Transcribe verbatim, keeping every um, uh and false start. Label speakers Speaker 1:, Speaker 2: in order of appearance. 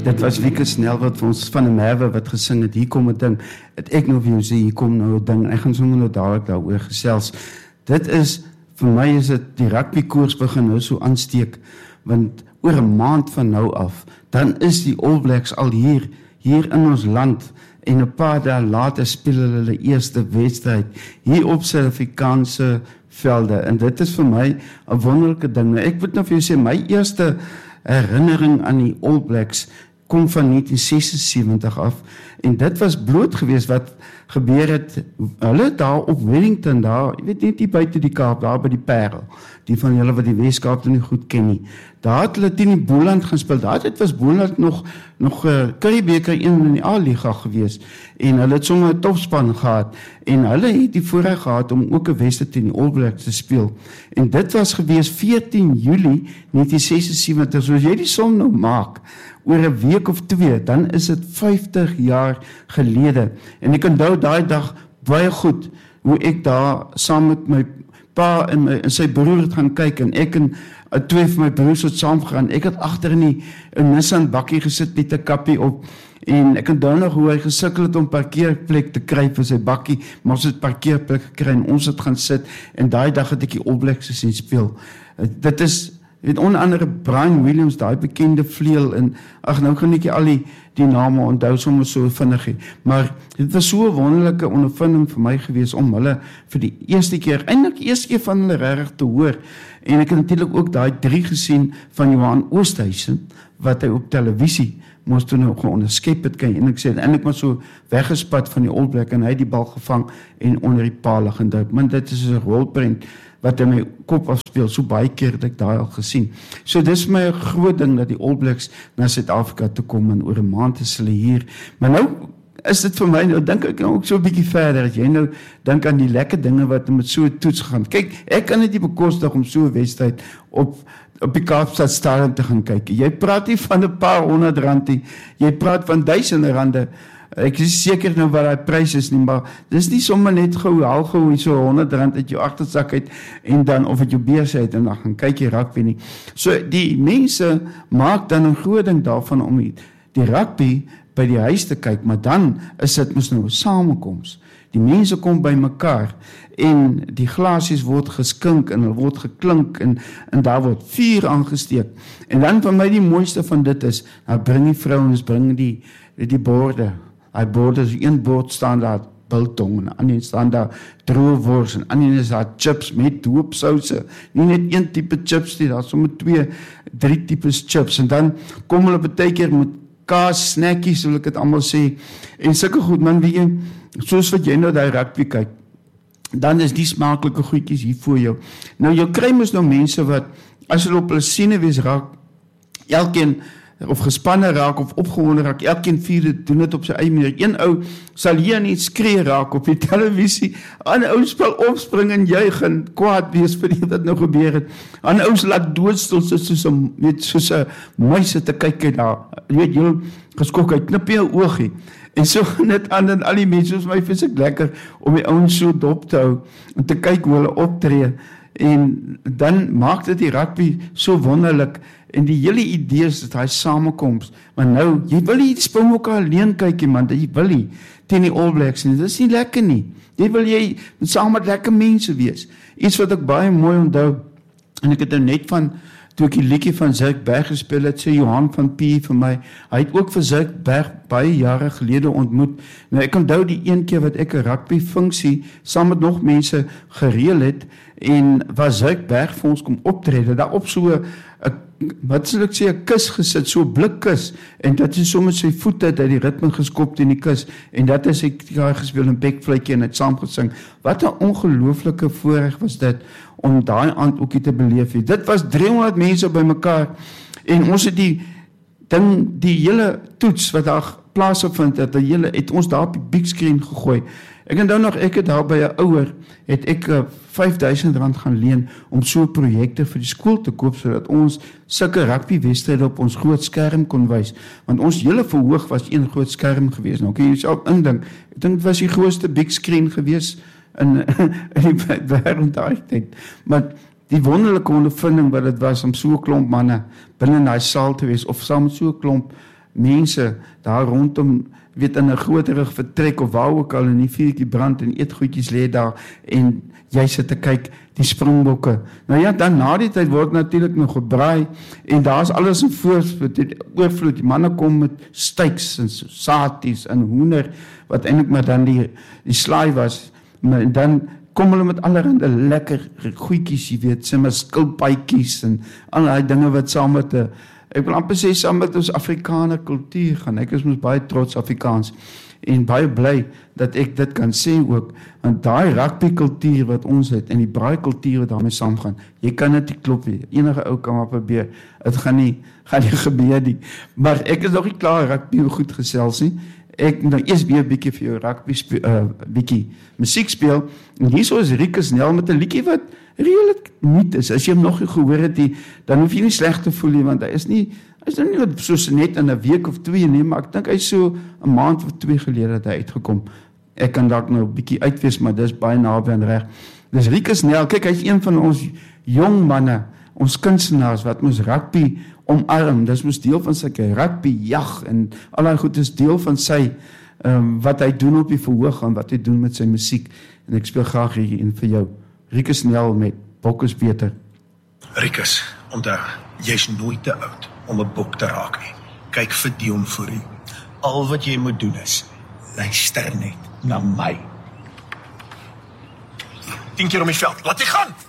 Speaker 1: dit was Wieke Snell wat vir ons van 'n Merwe wat gesing het, hier kom 'n ding, het ek nou vir jou sê, hier kom nou 'n ding, ek gaan sommer nou dadelik daaroor gesels. Dit is, vir my is dit, die rugbykoers begin nou so aansteek, want oor 'n maand van nou af, dan is die All Blacks al hier, hier in ons land, en 'n paar dae later speel hulle eerste wedstryd, hier op Suid-Afrikaanse velde, en dit is vir my 'n wonderlike ding. Ek moet nou vir jou sê, my eerste herinnering aan die All Blacks kom van negentien sesensewentig af, en dit was bloot geweest wat gebeur het, hulle daar op Wellington, daar, jy weet net die buite die Kaap, daar by die Parel, die van julle wat die Weskaap nie goed ken nie, daar het hulle teen die Boland gespeel, daar het was Boland nog, nog uh, Curriebeeker een in die A-liga geweest, en hulle het sommer 'n topspan gehad, en hulle het die voorreg gehad om ook 'n wedstryd teen die All Blacks te speel, en dit was geweest veertien Julie negentien sesensewentig, so as jy die som nou maak, oor 'n week of twee, dan is dit vyftig jaar gelede, en ek onthou daai dag baie goed, hoe ek daar saam met my pa en, my, en sy broer het gaan kyk, en ek en uh, twee van my broers het saam gegaan, ek het agter in die in Nissan bakkie gesit met 'n kappie op, en ek onthou nog hoe hy gesukkel het om parkeerplek te kry vir sy bakkie, maar ons het parkeerplek gekry, en ons het gaan sit, en daai dag het ek die All Blacks gesien speel. Uh, dit is, jy weet, onder andere Brian Williams, daai bekende vleuel, en ag, nou kan ek nie al die, die name onthou sommer so vinnig, maar dit was so 'n wonderlike ondervinding vir my gewees om hulle vir die eerste keer, eintlik die eerste keer van hulle regtig te hoor, en ek het natuurlik ook daai drie gesien van Johan Oosthuizen, wat hy op televisie moes toe nou gewoon onderskep het, kan jy eintlik sê, en ek maar so weggespat van die All Black, en hy het die bal gevang, en onder die paal gedruk, maar dit is 'n rolprent, wat in my kop afspeel, so baie keer het ek daai al gesien. So dis my 'n groot ding, dat die All Blacks na Suid-Afrika toe kom, en oor 'n maand is hulle hier, maar nou is dit vir my, nou dink ek nou ook so 'n bietjie verder, as jy nou dink aan die lekker dinge wat met so 'n toets gaan, kyk, ek kan dit nie bekostig om so 'n wedstryd op, op die Kaapstad Stadion te gaan kyk, jy praat nie van 'n paar honderd rand nie, jy praat van duisende rande, ek is seker nou wat die prys is nie, maar dis nie sommer net gou, haal gou so honderd rand uit jou agtersak uit, en dan, of uit jou beurs uit, en dan gaan kyk jy rugby nie. So, die mense maak dan 'n groot ding daarvan, om die, die rugby by die huis te kyk, maar dan is dit mos nou 'n samekoms. Die mense kom by mekaar, en die glasies word geskink, en hulle word geklink, en, en daar word vuur aangesteek, en dan vir my die mooiste van dit is, nou bring die vrouens, bring die, die borde, hy bord is, een bord staan daar biltong, en ander staan daar droewors, en ander is daar chips met doopsouse, nie net een type chips nie, daar is sommer twee, drie types chips, en dan kom hulle baie keer met kaas, snackies, wil ek het allemaal sê, en sulke goed, man, weet jy, soos wat jy nou die rugby kyk, dan is die smakelike goedjies hier voor jou. Nou, jou kry mos nou mense wat, as hulle op hulle senuwees raak, elkeen, of gespanne raak, of opgewonde raak, elkeen vier doen dit op sy eie manier. Een ou sal hier nie skree raak op die televisie, ander ou spel opspring en juig en kwaad wees vir die wat nou gebeur het. Ander ou laat doodstil soos soos 'n weet soos 'n muise te kyk en daar, jy weet jy geskok, hy knip jou oogie. En so net aan en al die mense, soos my vind ek lekker om die ouens so dop te hou en te kyk hoe hulle optree. En dan maak dit die rugby so wonderlik, en die hele idee is dat hy samekoms, maar nou, jy wil nie die Springbokke alleen kyk, man, jy wil nie teen die All Blacks nie, dit is nie lekker nie, jy wil jy saam met lekker mense wees, iets wat ek baie mooi onthou, en ek het nou net van, toe ek die liedjie van Zirk Berg gespeel het, sê Johan van P vir my, hy het ook vir Zirk Berg baie jare gelede ontmoet, nou ek onthou die een keer wat ek 'n rugby funksie, saam met nog mense gereël het, en waar Zirk Berg vir ons kom optrede, daar op so 'n, wat sal ek sê, 'n kus gesit, so 'n blikkus, en dat is so met sy voete uit die ritme geskop in die kus, en dat is ek daar gespeel in bekvletjie en het saam gesing. Wat 'n ongelooflike voorreg was dit, om daai aand ook te beleef het. Dit was driehonderd mense by mekaar, en ons het die ding, die hele toets wat daar plaasgevind het, die hele, het ons daar op die big screen gegooi. Ek onthou nog, ek het daar by 'n ouer, het ek uh, vyfduisend rand gaan leen, om so projekte vir die skool te koop, sodat ons sulke rugby-wedstryde op ons groot skerm kon wys, want ons hele verhoog was een groot skerm gewees. Nou kan jy self indink, ek dink dit was die grootste big screen gewees, in, in die wêreld daai tyd, maar die wonderlike ondervinding wat dit was, om so 'n klomp manne binne in daai saal te wees, of saam met so 'n klomp mense daar rondom, weet in 'n groter vertrek of waar ook al en die vuurtjie brand en eetgoedjies lê daar en jy sit te kyk die Springbokke. Nou ja, dan na die tyd word natuurlik nog gebraai en daar's alles in voorspoed, oorvloed. Die manne kom met steaks en saties en hoender wat eintlik maar dan die die slaai was. Maar dan kom hulle met allerlei lekker goedjies, jy weet, sommer skilpaaitjies en al daai dinge wat saam met 'n ek wil amper sê saam met ons Afrikaner kultuur gaan. Ek is mos baie trots Afrikaans en baie bly dat ek dit kan sê ook, want daai rugby kultuur wat ons het en die braai kultuur wat daarmee saamgaan, jy kan dit nie klop nie. Enige ou kan maar probeer. Dit gaan nie gaan nie gebeur nie. Maar ek is nog nie klaar rugby goed gesels nie. Ek nou eers weer 'n bietjie vir jou rugby speel, uh, bietjie musiek speel. En hierso is Rikus Nel met 'n liedjie wat redelik nuut is. As jy hom nog nie gehoor het, die, dan hoef jy nie sleg te voel nie, want hy is nie hy is nou nie so net in 'n week of twee nie, maar ek dink hy's so 'n maand of twee gelede dat hy uitgekom. Ek kan dalk nou 'n bietjie uitwees, maar dis baie naby aan reg. Dis Rikus Nel. Kyk, hy's een van ons jong manne, ons kunstenaars wat ons rugby omarm. Dis mos deel van sy rugby jag en al daai goed is deel van sy um, wat hy doen op die verhoog en wat hy doen met sy musiek. En ek speel graag hier een vir jou. Rikus Nel met Bok is beter.
Speaker 2: Rikus, onthou, jy's nooit te oud om 'n bok te raak nie. Kyk vir Dion voor u. Al wat jy moet doen is luister net na my. Tien keer om die veld. Laat jy gaan.